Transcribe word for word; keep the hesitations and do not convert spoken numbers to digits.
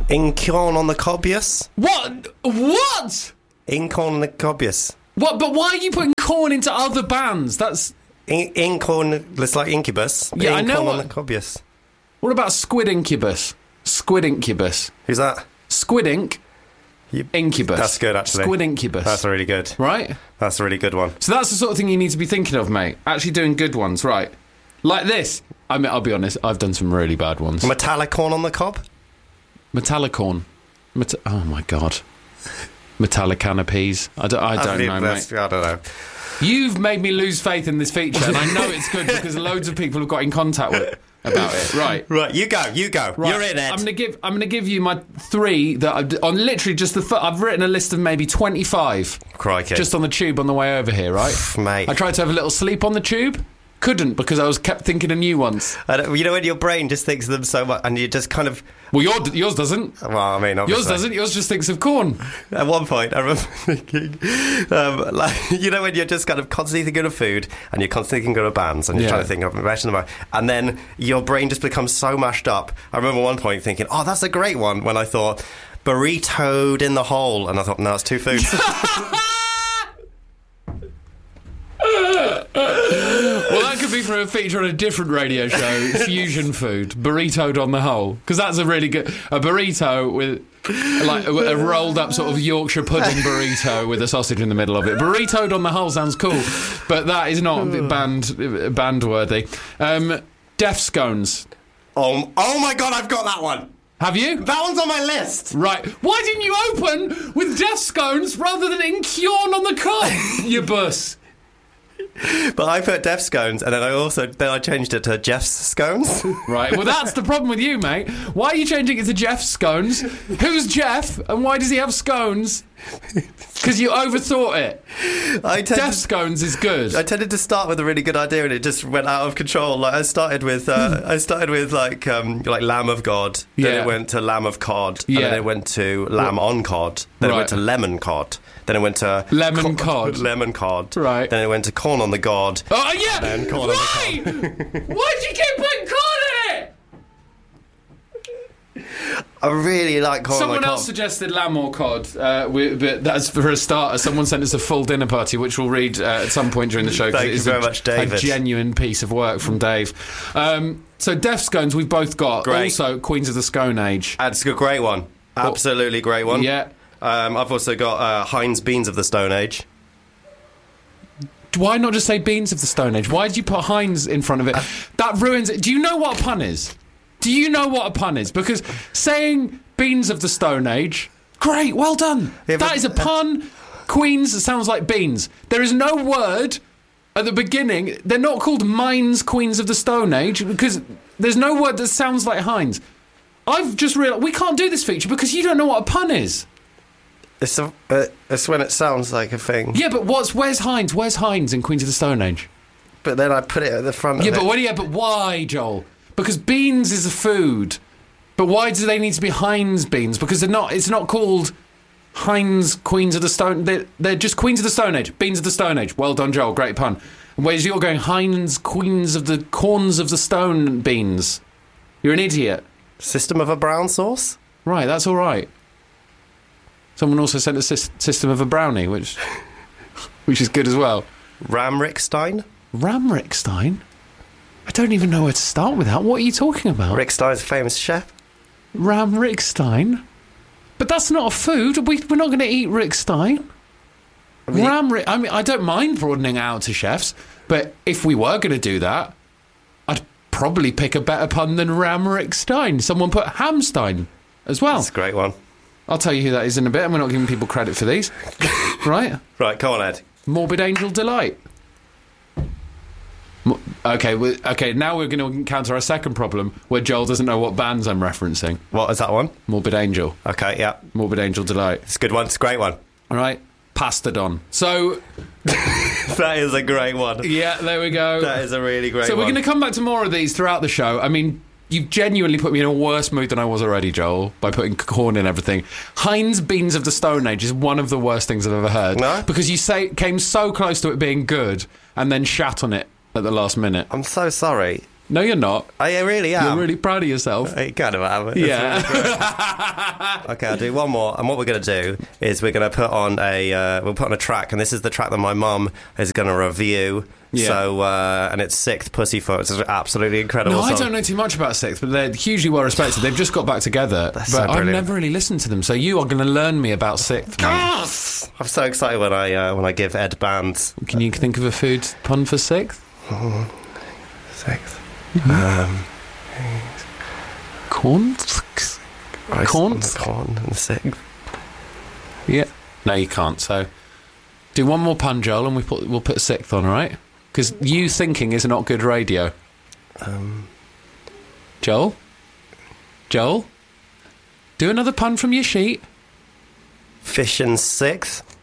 Incorn on the Cobius. What? What? Incorn on the Cobius. What? But why are you putting corn into other bands? That's... In- Incorn, it's like Incubus. Yeah, Incorn I know on what- the Cobius. What about Squid Incubus? Squid Incubus. Who's that? Squid Ink. You, Incubus. That's good, actually. Squid Incubus. That's really good. Right? That's a really good one. So that's the sort of thing you need to be thinking of, mate. Actually doing good ones, right? Like this. I mean, I'll be honest, I've done some really bad ones. Metallicorn on the Cob? Metallicorn. Meta- oh, my God. Metallic canopies. I don't, I don't I know, mate. I don't know. You've made me lose faith in this feature, and I know it's good because loads of people have got in contact with about it. Right, right. You go, you go. Right. You're in, Ed. I'm gonna give. I'm gonna give you my three that I've, on literally just the. Th- I've written a list of maybe twenty-five. Crikey. Just on the tube on the way over here, right, mate. I tried to have a little sleep on the tube. Couldn't because I was kept thinking of new ones. I don't, you know when your brain just thinks of them so much, and you just kind of. Well, your, yours doesn't. Well, I mean, obviously. Yours doesn't. Yours just thinks of corn. At one point, I remember thinking, um, like, you know, when you're just kind of constantly thinking of food, and you're constantly thinking of bands, and you're Yeah. trying to think of impression of, and then your brain just becomes so mashed up. I remember one point thinking, "Oh, that's a great one." When I thought burritoed in the hole, and I thought, "No, it's two foods." Well, that could be for a feature on a different radio show, Fusion Food, burritoed on the whole, because that's a really good a burrito with like a, a rolled up sort of Yorkshire pudding burrito with a sausage in the middle of it. Burritoed on the whole sounds cool, but that is not band band worthy. Um, Deaf scones. Oh, oh my God, I've got that one. Have you? That one's on my list. Right. Why didn't you open with Deaf scones rather than Incorn on the cob, you bus? But I put Deaf scones, and then I also then I changed it to Jeff's scones. Right, well that's the problem with you, mate. Why are you changing it to Jeff's scones? Who's Jeff, and why does he have scones? Because you overthought it. I Deaf tended, scones is good. I tended to start with a really good idea, and it just went out of control. Like I started with, uh, I started with like um, like Lamb of God. Then Yeah. it went to Lamb of Cod. Yeah. And then it went to Lamb on Cod. Then it Right. went to Lemon Cod. Then it went to Lemon cod. Lemon Cod. Right. Then it went to Corn on the God. Oh yeah. Then corn on the Why? Why'd you keep putting corn in it? I really like Corn Someone on the else Cob. suggested lamb or cod, uh, we, but that's for a starter. Someone sent us a full dinner party, which we'll read uh, at some point during the show. 'cause Thank it you is very a, much, David. A genuine piece of work from Dave. Um, so Deaf scones we've both got. Great. Also Queens of the Scone Age. That's a great one. Absolutely great one. Yeah. Um, I've also got uh, Heinz Beans of the Stone Age. Why not just say Beans of the Stone Age? Why did you put Heinz in front of it? That ruins it. Do you know what a pun is? Do you know what a pun is? Because saying Beans of the Stone Age, great, well done. Yeah, but- that is a pun. Queens sounds like beans. There is no word at the beginning. They're not called Mines Queens of the Stone Age because there's no word that sounds like Heinz. I've just realised we can't do this feature because you don't know what a pun is. It's, a, uh, it's when it sounds like a thing. Yeah, but what's where's Heinz? Where's Heinz in Queens of the Stone Age? But then I put it at the front Yeah, of but it. what, yeah, but why, Joel? Because beans is a food. But why do they need to be Heinz beans? Because they're not. It's not called Heinz Queens of the Stone. They're, they're just Queens of the Stone Age. Beans of the Stone Age. Well done, Joel. Great pun. Whereas you're going Heinz Queens of the Corns of the Stone Beans. You're an idiot. System of a brown sauce? Right, that's all right. Someone also sent a sys- system of a brownie, which which is good as well. Ramrickstein? Ramrickstein? I don't even know where to start with that. What are you talking about? Rick Stein's a famous chef. Ramrickstein? But that's not a food. We, we're not going to eat Rick Stein. I mean, Ramrick. I mean, I don't mind broadening out to chefs, but if we were going to do that, I'd probably pick a better pun than Ramrickstein. Someone put Hamstein as well. That's a great one. I'll tell you who that is in a bit, and we're not giving people credit for these. Right? Right, come on, Ed. Morbid Angel Delight. Mo- Okay, we okay. Now we're going to encounter our second problem, where Joel doesn't know what bands I'm referencing. What is that one? Morbid Angel, Okay, yeah. Morbid Angel Delight. It's a good one. It's a great one. All right, Pastodon. So That is a great one. yeah, there we go. That is a really great so one. we're going to come back to more of these throughout the show. I mean, you've genuinely put me in a worse mood than I was already, Joel, by putting corn in everything. Heinz Beans of the Stone Age is one of the worst things I've ever heard. No? Because you say came so close to it being good and then shat on it at the last minute. I'm so sorry. No, you're not. I really am. You're really proud of yourself. I kind of am. It's Yeah. really okay, I'll do one more. And what we're going to do is we're going to put on a uh, we'll put on a track, and this is the track that my mum is going to review. Yeah. So uh, and it's Sixth Pussyfoot. It's an absolutely incredible No, song. I don't know too much about Sixth, but they're hugely well respected. They've just got back together, but so I've brilliant. never really listened to them. So you are going to learn me about Sixth, mate. Yes! I'm so excited when I uh, when I give Ed bands. Can you think of a food pun for Sixth? Sixth. Mm-hmm. Um, Corn? rice Corn? and corn and Sixth. Yeah. No, you can't. So do one more pun, Joel, and we put we'll put Sixth on, all right? Because you thinking is not good radio. Um, Joel? Joel? Do another pun from your sheet. Fish and Sixth.